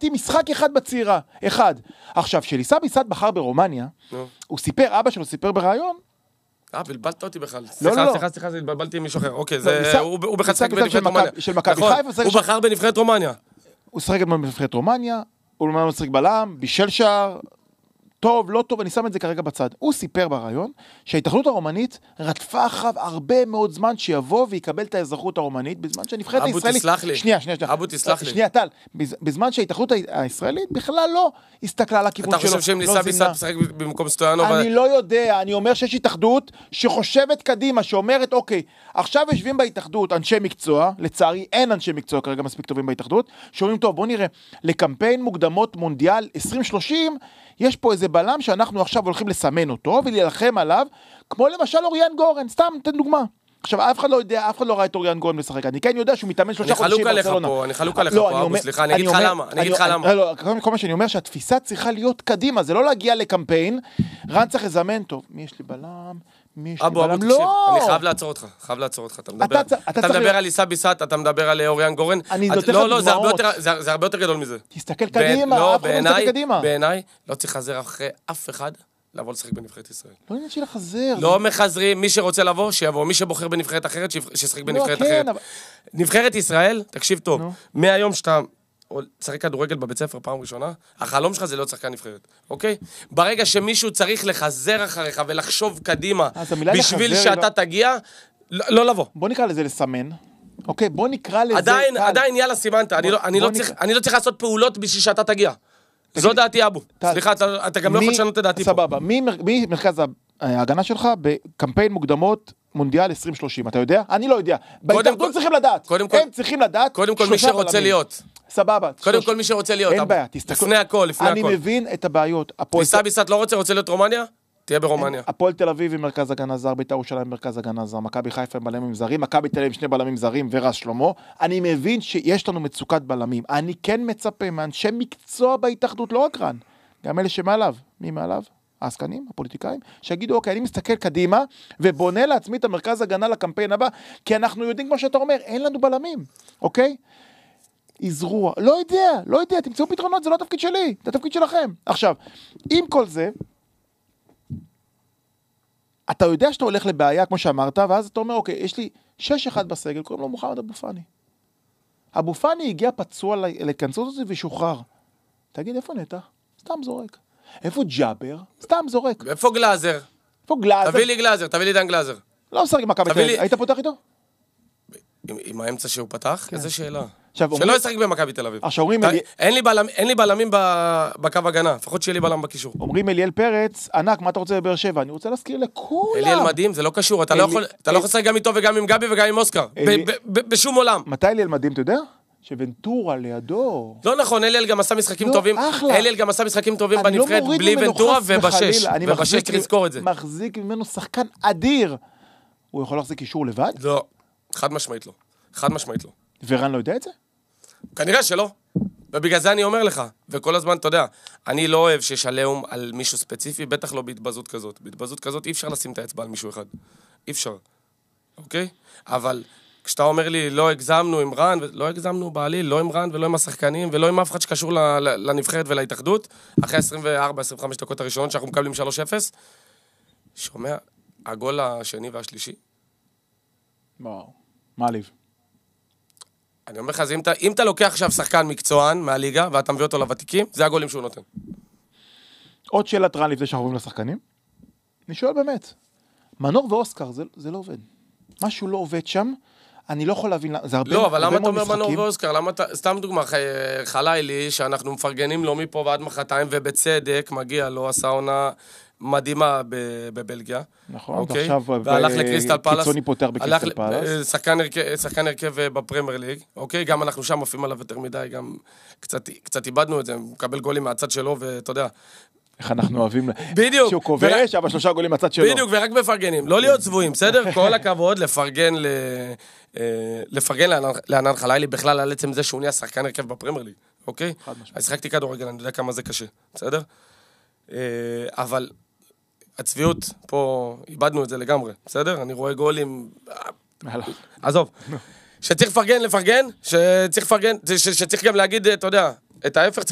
ראיתי משחק אחד בצעירה, אחד. עכשיו, שליסה ביסט בחר ברומניה, הוא סיפר, אבא שלו סיפר ברעיון, בלבלת אותי בכלל. לא. סליחה, התבלבלתי עם מישהו אחר. אוקיי, הוא בכלל משחק שחק בנבחרת רומניה. של מכבי נכון, חיפה, הוא בחר בנבחרת רומניה. הוא שחק בנבחרת רומניה, הוא לא משחק בלם, בישל שער, טוב, לא טוב, אני שם את זה כרגע בצד. הוא סיפר ברעיון שההתאחדות הרומנית רדפה אחריו הרבה מאוד זמן שיבוא ויקבל את האזרחות הרומנית, בזמן שהנבחרת הישראלית... אבו תסלח לי. שנייה. אבו תסלח לי. שנייה, טל. בזמן שההתאחדות הישראלית בכלל לא הסתכלה על הכיוון שלו. אתה חושב שאם ניסה ביסט משחק במקום סטויאנוב... אני לא יודע, אני אומר שיש התאחדות שחושבת קדימה, שאומרת, אוקיי, עכשיו יושבים בהתאחדות אנשי מקצוע, לצערי אין אנשי מקצוע כרגע מספיק טובים בהתאחדות, שאומרים, טוב, בוא נראה, לקמפיין מוקדמות מונדיאל 2030, יש פה איזה בלם שאנחנו עכשיו הולכים לסמן אותו ולהילחם עליו, כמו למשל אוריאן גורן, סתם, תן דוגמה. עכשיו, אף אחד לא יודע, אף אחד לא ראה את אוריאן גורן לשחק. אני כן יודע שהוא מתאמן 3 חודשים ברצלונה. אני חלוק עליך פה, אבו, סליחה, אני אגיד לך למה. לא, כל מה שאני אומר שהתפיסה צריכה להיות קדימה, זה לא להגיע לקמפיין, רן צריך לזמן, טוב, מי יש לי בלם? אבו, תקשיב, אני חייב לעצור אותך, אתה מדבר על ליסה ביסט, אתה מדבר על אוריאן גורן, לא, זה הרבה יותר גדול מזה. תסתכל קדימה, אף אחד לא מסתכל קדימה. בעיניי, לא צריך לחזר אחרי אף אחד לבוא לשחק בנבחרת ישראל. לא עניין של לחזר. לא מחזרים, מי שרוצה לבוא, שיבוא, מי שבוחר בנבחרת אחרת, שישחק בנבחרת אחרת. נבחרת ישראל, תקשיב טוב, מהיום שאתה צריך כדורגל בבית ספר פעם ראשונה, החלום שלך זה לא שחקן נבחרת, אוקיי? ברגע שמישהו צריך לחזר אחריך ולחשוב קדימה, בשביל שאתה תגיע, לא לבוא. בוא נקרא לזה לסמן, אוקיי? בוא נקרא לזה... עדיין יאללה סימנת, אני לא צריך לעשות פעולות בשביל שאתה תגיע. זו דעתי אבו. סליחה, אתה גם לא יכול לשנות את דעתי פה. סבבה, מי מרכז ההגנה שלך בקמפיין מוקדמות מונדיאל 2030, אתה יודע? אני לא יודע. בהתאחדות צריכים לדעת. הם צריכים לדעת. קודם כל מי שרוצה להיות. סבבה. קודם כל מי שרוצה להיות. אין בעיה, תסתכל. לפני הכל. אני מבין את הבעיות. ליסה ביסט לא רוצה להיות רומניה? תהיה ברומניה. הפועל תל אביב עם מרכז הגנה זר, בית"ר ירושלים עם מרכז הגנה זר, מכבי חיפה עם בלמים זרים, מכבי תל אביב עם 2 בלמים זרים ורז שלמה. אני מבין שיש לנו מצוקת בלמים. אני כן מצפה מאנשי מקצוע בהתאחדות, לא רק רן, גם אלה שמעליו. מי מעליו? העסקנים, הפוליטיקאים, שיגידו, אוקיי, אני מסתכל קדימה ובונה לעצמי את המרכז הגנה לקמפיין הבא, כי אנחנו יודעים, כמו שאתה אומר, אין לנו בלמים, אוקיי? יזרוע, לא יודע, תמצאו פתרונות, זה לא התפקיד שלי, זה התפקיד שלכם. עכשיו, עם כל זה, אתה יודע שאתה הולך לבעיה, כמו שאמרת, ואז אתה אומר, אוקיי, יש לי 6-1 בסגל, קוראים לו מוחמד אבו פאני. אבו פאני הגיע פצוע לכנסות הזה ושוחרר. תגיד, איפה נטע? סתם זורק. איפה ג'אבר? סתם זורק. איפה גלאזר? תביא לי דן גלאזר. לא משחק עם מכבי תל אביב. היית פותח איתו? עם האמצע שהוא פתח? איזה שאלה. שלא ישחק במכבי תל אביב. אין לי בלמים בקו הגנה, לפחות שיהיה לי בלם בקישור. אומרים אליאל פרץ, ענק, מה אתה רוצה בבאר שבע? אני רוצה להזכיר לכולם. אליאל מדהים, זה לא קשור, אתה לא יכול לשחק גם איתו וגם עם גבי וגם עם אוסקר. בשום עולם. מתי אליאל מדהים, אתה יודע? שוונטורה לידו. לא נכון, אליאל גם עשה משחקים טובים. אליאל גם עשה משחקים טובים בנבחרת בלי ונטורה ובשש. ובשש תזכור את זה. מחזיק ממנו שחקן אדיר. הוא יכול להחזיק קישור לבד? לא. חד משמעית לא. ורן לא יודע את זה? כנראה שלא. ובגלל זה אני אומר לך, וכל הזמן, אתה יודע, אני לא אוהב שיש עליהום על מישהו ספציפי, בטח לא בהתבזות כזאת. בהתבזות כזאת אי אפשר לשים את האצבע על מישהו אחד. אי אפשר. אוקיי? אבל כשאתה אומר לי, לא הגזמנו עם רן, לא הגזמנו בעליל, לא עם רן ולא עם השחקנים, ולא עם אף אחד שקשור לנבחרת ולהתאחדות, אחרי 24-25 דקות הראשונות שאנחנו מקבלים 3-0, שומע, הגול השני והשלישי. וואו, מעליב. אני אומר לך, אם אתה לוקח עכשיו שחקן מקצוען מהליגה, ואתה מביא אותו לוותיקים, זה הגולים שהוא נותן. עוד שאלת רן לפני שאנחנו עוברים לשחקנים. אני שואל באמת, מנור ואוסקר, זה לא עובד. משהו לא עובד שם, אני לא יכול להבין, זה הרבה מאוד משחקים. לא, אבל למה אתה אומר מנור ואוסקר? סתם דוגמה, חלילי, שאנחנו מפרגנים לו מפה ועד מחרתיים, ובצדק מגיע לו, עשה עונה מדהימה בבלגיה. נכון, ועכשיו קיצוני פותר בקריסטל פלאס. שחקן הרכב בפרמייר ליג, אוקיי? גם אנחנו שם מופיעים עליו יותר מדי, גם קצת איבדנו את זה, הוא מקבל גולים מהצד שלו, ואתה יודע, איך אנחנו אוהבים, בדיוק, שהוא כובש, אבל 3 גולים מהצד שלו. בדיוק, ורק מפרגנים, לא להיות צבועים, בסדר? כל הכבוד, לפרגן לענן חלילי, בכלל על עצם זה שהוא נהיה שחקן הרכב בפרמייר ליג, אוקיי? אז שחקתי כדורגל, אני יודע כמה זה קשה, בסדר? אבל הצביעות, פה איבדנו את זה לגמרי, בסדר? אני רואה גולים, עזוב, שצריך לפרגן, שצריך גם להגיד, אתה יודע, את ההפך